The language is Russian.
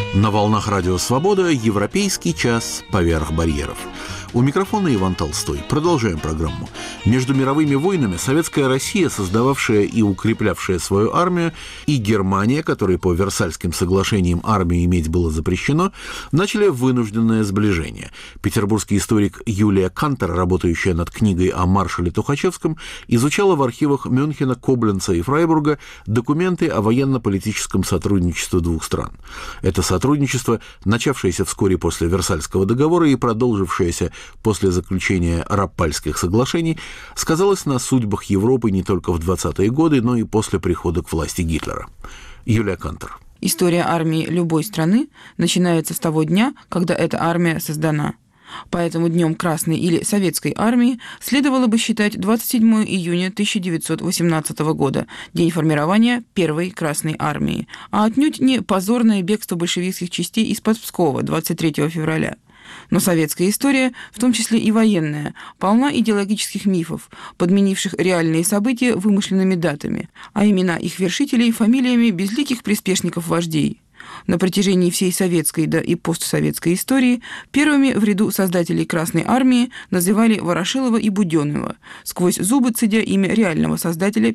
На волнах Радио Свобода «Европейский час поверх барьеров». У микрофона Иван Толстой. Продолжаем программу. Между мировыми войнами советская Россия, создававшая и укреплявшая свою армию, и Германия, которой по Версальским соглашениям армию иметь было запрещено, начали вынужденное сближение. Петербургский историк Юлия Кантер, работающая над книгой о маршале Тухачевском, изучала в архивах Мюнхена, Кобленца и Фрайбурга документы о военно-политическом сотрудничестве двух стран. Это сотрудничество, начавшееся вскоре после Версальского договора и продолжившееся после заключения Раппальских соглашений, сказалось на судьбах Европы не только в 20-е годы, но и после прихода к власти Гитлера. Юлия Кантер. История армии любой страны начинается с того дня, когда эта армия создана. Поэтому днем Красной или Советской армии следовало бы считать 27 июня 1918 года, день формирования Первой Красной армии, а отнюдь не позорное бегство большевистских частей из-под Пскова 23 февраля. Но советская история, в том числе и военная, полна идеологических мифов, подменивших реальные события вымышленными датами, а имена их вершителей – фамилиями безликих приспешников-вождей. На протяжении всей советской, да и постсоветской истории первыми в ряду создателей Красной армии называли Ворошилова и Будённого, сквозь зубы цедя имя реального создателя